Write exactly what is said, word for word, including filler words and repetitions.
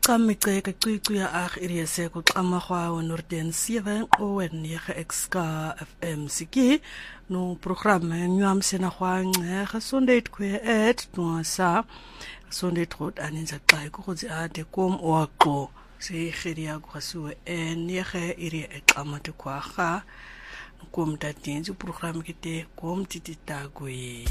Miceka Cuicu ya ag iriese ko xamagwa wa Norden seven o nege exka F M siki no programme nyam sena khwange ga Sunday kwe et no sa Sunday trot aninza xa ko go ade kom o aqo se khiria go suwe nege iri examate kwa ga kom tatinzi programme kite kom titita kwe